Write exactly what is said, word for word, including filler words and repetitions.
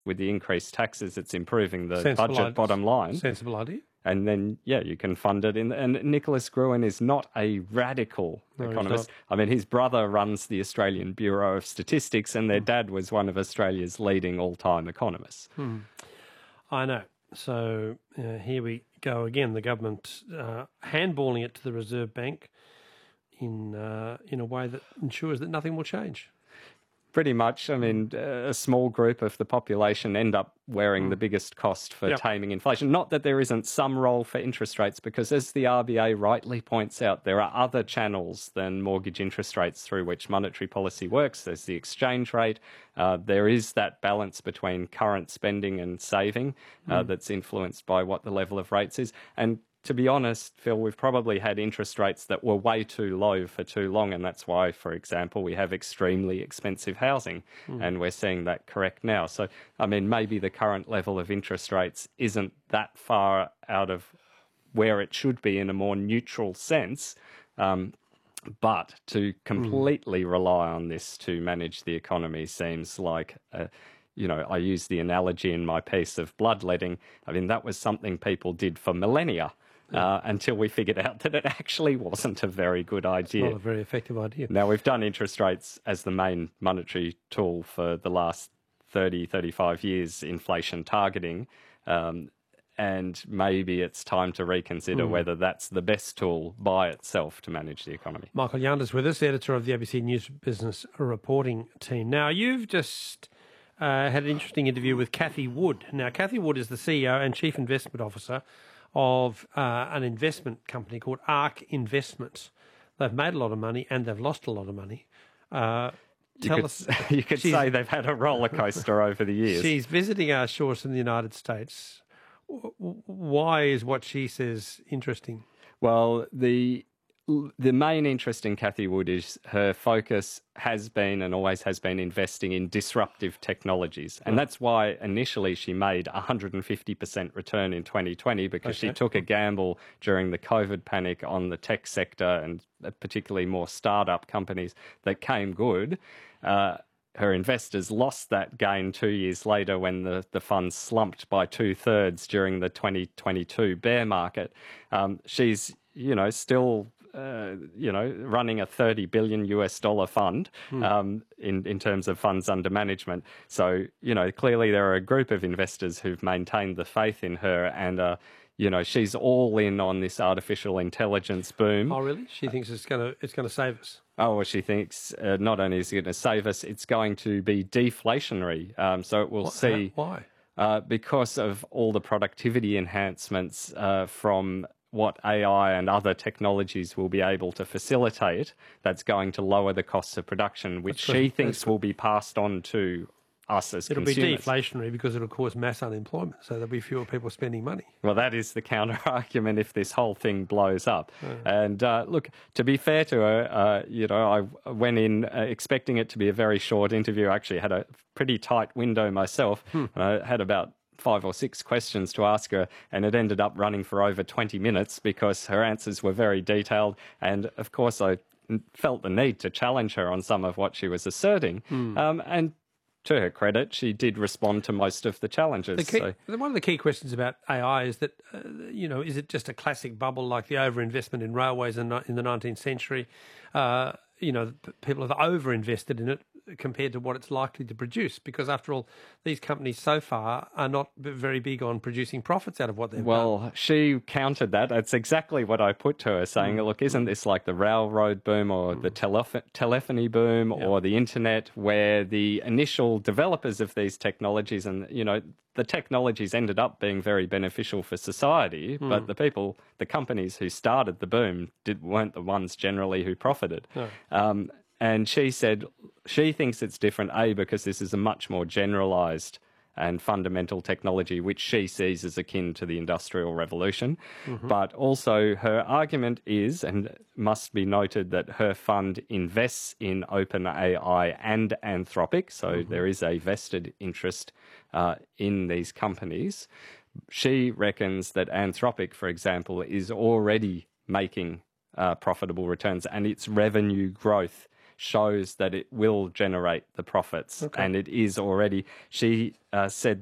with the increased taxes, it's improving the Sensible budget idea. bottom line. Sensible idea. And then, yeah, you can fund it. In, and Nicholas Gruen is not a radical No, he's economist. not. I mean, his brother runs the Australian Bureau of Statistics, and their dad was one of Australia's leading all-time economists. Hmm. I know. So uh, here we go again. The government uh, handballing it to the Reserve Bank in uh, in a way that ensures that nothing will change. Pretty much. I mean, a small group of the population end up wearing mm. the biggest cost for yep. taming inflation. Not that there isn't some role for interest rates, because as the R B A rightly points out, there are other channels than mortgage interest rates through which monetary policy works. There's the exchange rate. Uh, there is that balance between current spending and saving uh, mm. that's influenced by what the level of rates is. And to be honest, Phil, we've probably had interest rates that were way too low for too long, and that's why, for example, we have extremely expensive housing, mm. and we're seeing that correct now. So, I mean, maybe the current level of interest rates isn't that far out of where it should be in a more neutral sense, um, but to completely mm. rely on this to manage the economy seems like a You know, I use the analogy in my piece of bloodletting. I mean, that was something people did for millennia. Uh, until we figured out that it actually wasn't a very good idea. It's not a very effective idea. Now, we've done interest rates as the main monetary tool for the last thirty, thirty-five years, inflation targeting, um, and maybe it's time to reconsider mm. whether that's the best tool by itself to manage the economy. Michael Yanda's with us, editor of the A B C News Business Reporting Team. Now, you've just uh, had an interesting interview with Cathy Wood. Now, Cathy Wood is the C E O and Chief Investment Officer of uh, an investment company called ARK Investments. They've made a lot of money and they've lost a lot of money. Uh, you tell could, us, you could say they've had a roller coaster over the years. She's visiting our shores in the United States. Why is what she says interesting? Well, the the main interest in Cathy Wood is her focus has been and always has been investing in disruptive technologies. And that's why initially she made a one hundred fifty percent return in twenty twenty, because okay. she took a gamble during the COVID panic on the tech sector and particularly more startup companies that came good. Uh, her investors lost that gain two years later when the, the fund slumped by two-thirds during the twenty twenty-two bear market. Um, she's, you know, still... Uh, you know, running a thirty billion US dollar fund hmm. um, in, in terms of funds under management. So, you know, clearly there are a group of investors who've maintained the faith in her and, uh, you know, she's all in on this artificial intelligence boom. Oh, really? She thinks it's going to it's going to save us. Oh, well, she thinks uh, not only is it going to save us, it's going to be deflationary. Um, so it will what, see... Why? Uh, because of all the productivity enhancements uh, from... what A I and other technologies will be able to facilitate, that's going to lower the costs of production, which she thinks will be passed on to us as it'll consumers. It'll be deflationary because it'll cause mass unemployment, so there'll be fewer people spending money. Well, that is the counter-argument if this whole thing blows up. Oh. And uh, look, to be fair to her, uh, you know, I went in uh, expecting it to be a very short interview. I actually had a pretty tight window myself. Hmm. I had about five or six questions to ask her, and it ended up running for over twenty minutes because her answers were very detailed. And of course, I felt the need to challenge her on some of what she was asserting. Mm. Um, and to her credit, she did respond to most of the challenges. The key, so. One of the key questions about A I is that, uh, you know, is it just a classic bubble like the overinvestment in railways in, in the nineteenth century? Uh, you know, people have overinvested in it compared to what it's likely to produce, because after all, these companies so far are not very big on producing profits out of what they've well, done. Well, she countered that. That's exactly what I put to her, saying, mm. look, isn't this like the railroad boom or mm. the telef- telephony boom yep. or the internet, where the initial developers of these technologies and, you know, the technologies ended up being very beneficial for society, mm. but the people, the companies who started the boom did, weren't the ones generally who profited. No. Um, And she said she thinks it's different, A, because this is a much more generalised and fundamental technology, which she sees as akin to the Industrial Revolution. Mm-hmm. But also her argument is, and must be noted, that her fund invests in OpenAI and Anthropic, so mm-hmm. there is a vested interest uh, in these companies. She reckons that Anthropic, for example, is already making uh, profitable returns, and its revenue growth shows that it will generate the profits, Okay. and it is already. She uh, said